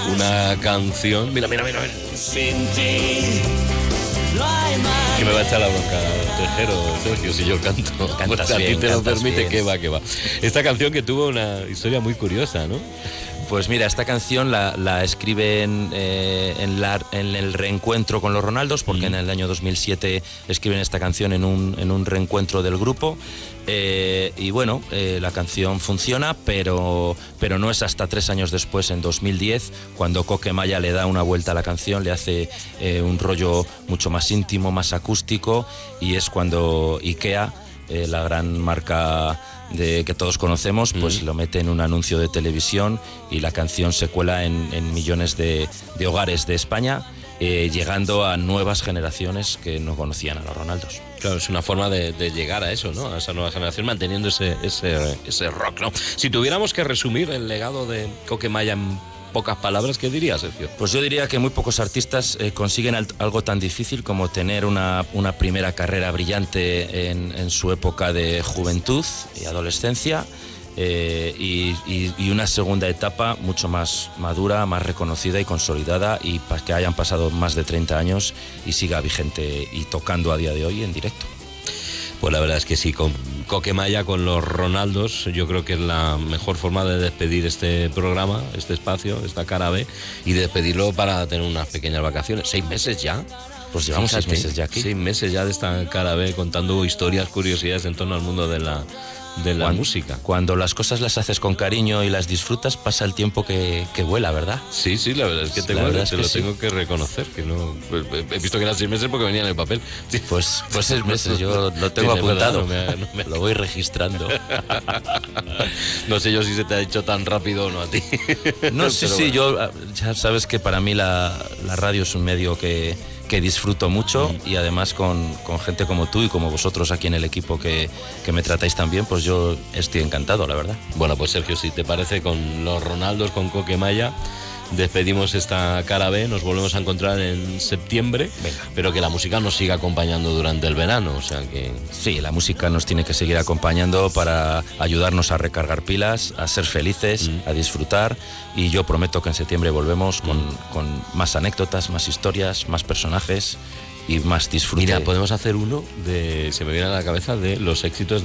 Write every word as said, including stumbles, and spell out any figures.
una canción. Mira, mira, mira, mira. Que me va a echar la bronca Tejero, Sergio, si yo canto. Cantas pues a bien, ti te lo permite, bien. que va, que va. Esta canción que tuvo una historia muy curiosa, ¿no? Pues mira, esta canción la, la escriben eh, en, la, en el reencuentro con los Ronaldos, porque mm. en el año dos mil siete escriben esta canción en un, en un reencuentro del grupo. Eh, y bueno, eh, la canción funciona, pero, pero no es hasta tres años después, en dos mil diez, cuando Coque Maya le da una vuelta a la canción, le hace eh, un rollo mucho más íntimo, más acústico, y es cuando IKEA, eh, la gran marca de, que todos conocemos, pues mm. lo mete en un anuncio de televisión y la canción se cuela en, en millones de, de hogares de España, eh, llegando a nuevas generaciones que no conocían a los Ronaldos. Claro, es una forma de, de llegar a eso, ¿no? A esa nueva generación, manteniendo ese, ese, ese rock, ¿no? Si tuviéramos que resumir el legado de Coque Maya en pocas palabras, ¿qué dirías, Sergio? Pues yo diría que muy pocos artistas eh, consiguen al, algo tan difícil como tener una, una primera carrera brillante en, en su época de juventud y adolescencia, eh, y, y, y una segunda etapa mucho más madura, más reconocida y consolidada, y para que hayan pasado más de treinta años y siga vigente y tocando a día de hoy en directo. Pues la verdad es que sí, con Coque Maya, con los Ronaldos, yo creo que es la mejor forma de despedir este programa, este espacio, esta cara B, y despedirlo para tener unas pequeñas vacaciones. ¿Seis meses ya? Pues llevamos Fíjate, seis meses ya aquí. Seis meses ya de esta cara B, contando historias, curiosidades en torno al mundo de la, de la cuando, música. Cuando las cosas las haces con cariño y las disfrutas, pasa el tiempo que, que vuela, ¿verdad? Sí, sí, la verdad es que te, vuela, te que lo sí. tengo que reconocer, que no, pues, he visto que eran seis meses porque venía en el papel. Sí. Pues, pues seis meses, yo lo tengo sí, apuntado, verdad, no me, no me... lo voy registrando. No sé yo si se te ha hecho tan rápido o no a ti. No, sí, sí, bueno. yo ya sabes que para mí la, la radio es un medio que... que disfruto mucho, mm. y además con, con gente como tú y como vosotros aquí en el equipo que, que me tratáis tan bien, pues yo estoy encantado, la verdad. Bueno, pues Sergio, si te parece, con los Ronaldos, con Coque Maya, despedimos esta cara B, nos volvemos a encontrar en septiembre. Venga. Pero que la música nos siga acompañando durante el verano, o sea que... Sí, la música nos tiene que seguir acompañando para ayudarnos a recargar pilas, a ser felices, mm. a disfrutar, y yo prometo que en septiembre volvemos con, mm. con más anécdotas, más historias, más personajes y más disfrute. Mira, podemos hacer uno de, se me viene a la cabeza, de los éxitos